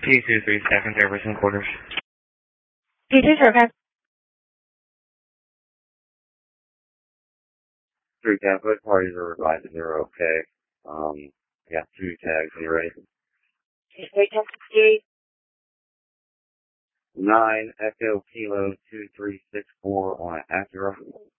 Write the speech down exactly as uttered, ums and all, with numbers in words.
T two three seven, Jefferson Quarters. T two, okay. Three Catholic parties are advised they're okay. Um, I got two tags. Are you ready? Three Texas Nine Echo Kilo two three six four on Acura.